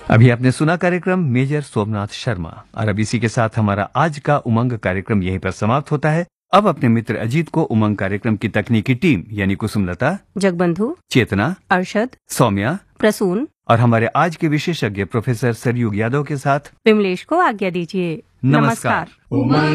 अभी आपने सुना कार्यक्रम मेजर सोमनाथ शर्मा और अब इसी के साथ हमारा आज का उमंग कार्यक्रम यहीं पर समाप्त होता है। अब अपने मित्र अजीत को उमंग कार्यक्रम की तकनीकी टीम यानी कुसुमलता, जगबंधु, चेतना, अरशद, सौम्या, प्रसून और हमारे आज के विशेषज्ञ प्रोफेसर सरयुग यादव के साथ विमलेश को आज्ञा दीजिए। नमस्कार। नमस्कार।